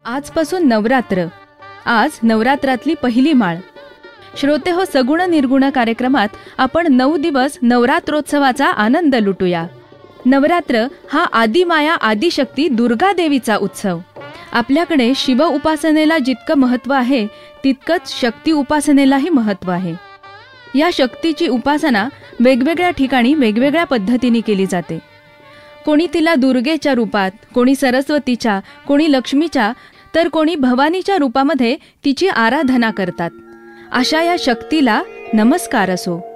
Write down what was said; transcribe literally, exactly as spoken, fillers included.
आजपासून नवरात्र. आज नवरात्रातली पहिली माळ. श्रोते हो, सगुण निर्गुण कार्यक्रमात आपण नऊ दिवस नवरात्रोत्सवाचा आनंद लुटूया. नवरात्र हा आदिमाया आदिशक्ती दुर्गा देवीचा उत्सव. आपल्याकडे शिव उपासनेला जितकं महत्त्व आहे तितकंच शक्ती उपासनेलाही महत्त्व आहे. या शक्तीची उपासना वेगवेगळ्या ठिकाणी वेगवेगळ्या पद्धतीने केली जाते. कोणी तिला दुर्गेच्या रूपात, कोणी सरस्वतीच्या, कोणी लक्ष्मीच्या, तर कोणी भवानीच्या रूपामध्ये तिची आराधना करतात. अशा या शक्तीला नमस्कार असो.